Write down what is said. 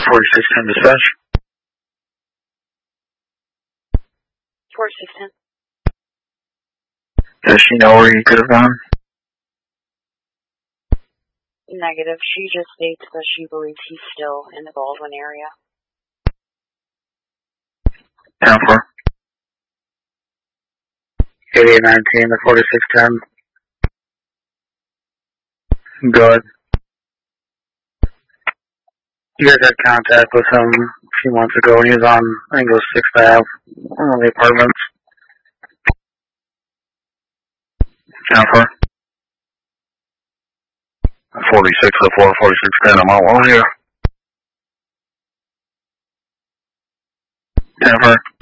4610 dispatch. 4610. Does she know where you could have gone? Negative. She just states that she believes he's still in the Baldwin area. 10-4. 8819 to 4610. Good. You guys had contact with him a few months ago, and he was on, I think it was 6th Ave, one of the apartments. 10-4. 4604, 4610, I'm out here. 10-4.